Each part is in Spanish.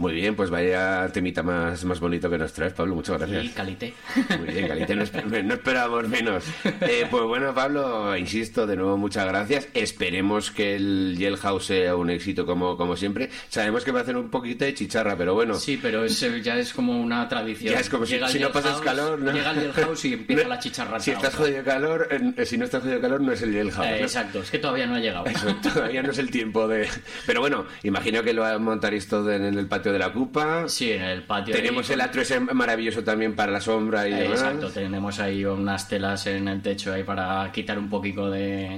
Muy bien, pues vaya temita más bonito que nos traes, Pablo, muchas gracias. Y calité. Muy bien, calité, no esperábamos menos. Pues bueno, Pablo, insisto, de nuevo muchas gracias. Esperemos que el Jailhouse sea un éxito como siempre. Sabemos que va a hacer un poquito de chicharra, pero bueno. Sí, pero ya es como una tradición. Ya es como si no pasas calor, ¿no? Llega el Jailhouse y empieza la chicharra. Si estás jodido de calor, si no estás jodido de calor, no es el Jailhouse, ¿no? Exacto, es que todavía no ha llegado. Eso, todavía no es el tiempo de... Pero bueno, imagino que lo montaréis todo en el patio de la Cupa. Sí, en el patio. Tenemos el atrio ese maravilloso también para la sombra y demás. Exacto, tenemos ahí unas telas en el techo ahí para quitar un poquito de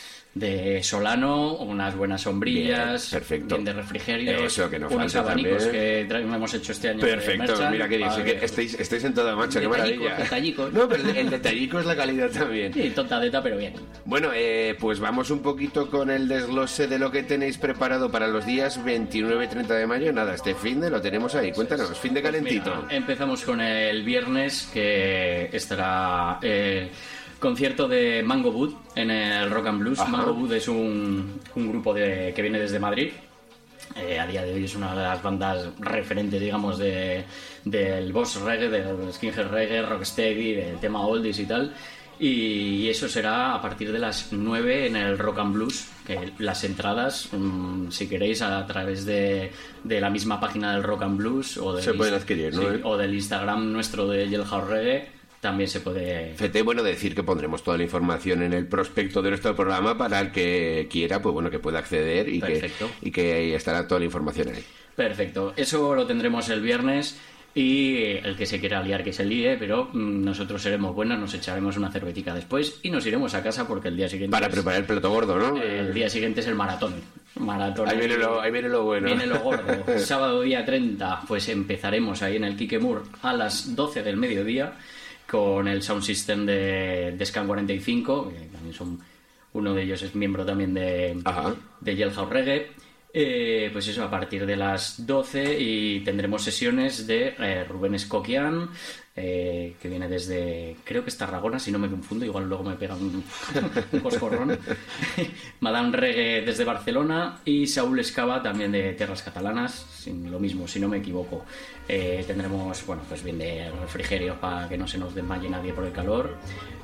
solano, unas buenas sombrillas, bien, perfecto, bien de refrigerio, eso que no unos falta abanicos también. que hemos hecho este año. Perfecto, mira que dice que estáis en toda marcha, qué maravilla. Detallicos. No, pero el detallico es la calidad también. Sí, tontadeta, pero bien. Bueno, pues vamos un poquito con el desglose de lo que tenéis preparado para los días 29 y 30 de mayo. Nada, este fin de lo tenemos ahí. Cuéntanos, fin de calentito. Mira, empezamos con el viernes, que estará... concierto de Mango Wood en el Rock and Blues. Ajá. Mango Wood es un grupo que viene desde Madrid. A día de hoy es una de las bandas referentes, digamos, del boss reggae, del skinhead reggae, rocksteady, del tema oldies y tal. Y eso será a partir de las 9 en el Rock and Blues. Las entradas, si queréis, a través de la misma página del Rock and Blues o se pueden adquirir, ¿no? Sí, o del Instagram nuestro de Jailhouse Reggae. También se puede... Fete, bueno, decir que pondremos toda la información en el prospecto de nuestro programa para el que quiera, pues bueno, que pueda acceder y que ahí estará toda la información ahí. Perfecto. Eso lo tendremos el viernes y el que se quiera liar que se líe, pero nosotros seremos buenos, nos echaremos una cervetica después y nos iremos a casa porque el día siguiente... Para preparar el plato gordo, ¿no? El día siguiente es el maratón. Ahí viene lo bueno. Viene lo gordo. Sábado día 30, pues empezaremos ahí en el Kikemur a las 12 del mediodía con el sound system de Scan 45, que también uno de ellos es miembro también de Jailhouse Reggae. Pues eso, a partir de las 12 y tendremos sesiones de Rubén Escoquian, que viene desde, creo que es Tarragona, si no me confundo, igual luego me pega un coscorrón. Madame Reggae desde Barcelona y Saúl Escava también de Tierras Catalanas, lo mismo, si no me equivoco. Tendremos, bueno, pues bien de refrigerio para que no se nos desmaye nadie por el calor.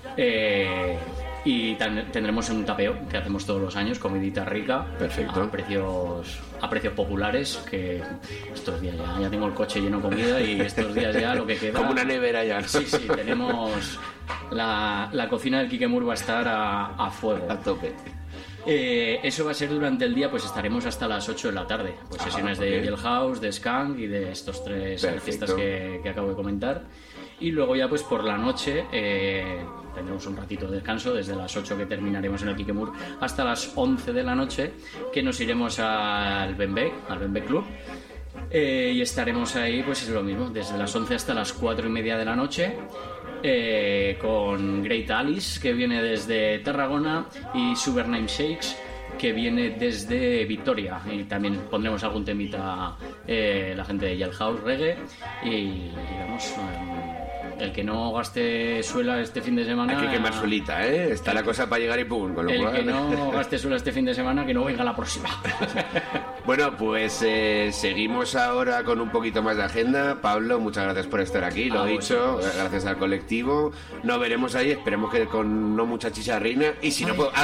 Y tendremos un tapeo que hacemos todos los años, comidita rica. Perfecto. A precios populares, que estos días ya tengo el coche lleno de comida y estos días ya lo que queda... Como una nevera ya, ¿no? Sí, tenemos... La cocina del Kikemur va a estar a fuego. A tope. Eso va a ser durante el día, pues estaremos hasta las 8 de la tarde. Pues sesiones de Jailhouse, de Skank y de estos tres artistas que acabo de comentar. Y luego ya pues por la noche tendremos un ratito de descanso desde las 8 que terminaremos en el Kikemur hasta las 11 de la noche, que nos iremos al Bembe Club. Y estaremos ahí, pues es lo mismo, desde las 11 hasta las 4 y media de la noche, con Great Alice, que viene desde Tarragona, y Subername Shakes, que viene desde Vitoria. Y también pondremos algún temita la gente de Jailhouse Reggae. Y digamos, el que no gaste suela este fin de semana... Hay que quemar suelita, ¿eh? Está la cosa para llegar y pum. Con lo cual... que no gaste suela este fin de semana, que no venga la próxima. Bueno, pues seguimos ahora con un poquito más de agenda. Pablo, muchas gracias por estar aquí, lo he dicho, gracias al colectivo. Nos veremos ahí, esperemos que con no mucha chicharrina. Y si no, pues,